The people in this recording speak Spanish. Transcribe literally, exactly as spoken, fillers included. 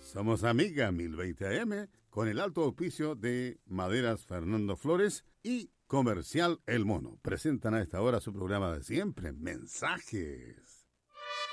Somos Amiga mil veinte A M con el alto auspicio de Maderas Fernando Flores y Comercial El Mono. Presentan a esta hora su programa de siempre, Mensajes.